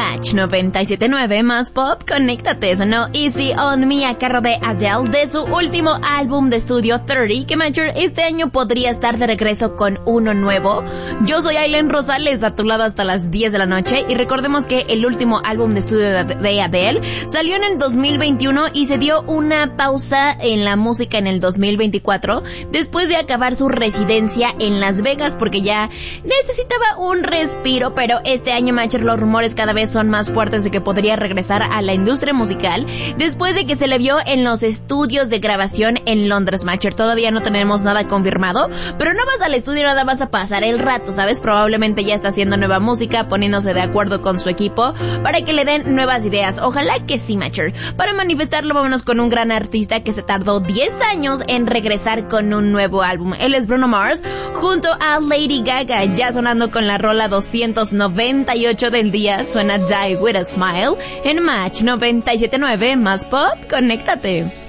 Match 97.9 más pop, conéctate, sonó Easy on Me a cargo de Adele de su último álbum de estudio 30, que Matcher este año podría estar de regreso con uno nuevo. Yo soy Aileen Rosales, a tu lado hasta las 10 de la noche, y recordemos que el último álbum de estudio de Adele salió en el 2021 y se dio una pausa en la música en el 2024 después de acabar su residencia en Las Vegas porque ya necesitaba un respiro, pero este año Matcher los rumores cada vez son más fuertes de que podría regresar a la industria musical después de que se le vio en los estudios de grabación en Londres. Matcher, todavía no tenemos nada confirmado, pero no vas al estudio nada más a pasar el rato, ¿sabes? Probablemente ya está haciendo nueva música, poniéndose de acuerdo con su equipo para que le den nuevas ideas. Ojalá que sí, Matcher. Para manifestarlo, vámonos con un gran artista que se tardó 10 años en regresar con un nuevo álbum. Él es Bruno Mars, junto a Lady Gaga, ya sonando con la rola 298 del día. Suena Die With a Smile en Match 97.9 más pop, conéctate.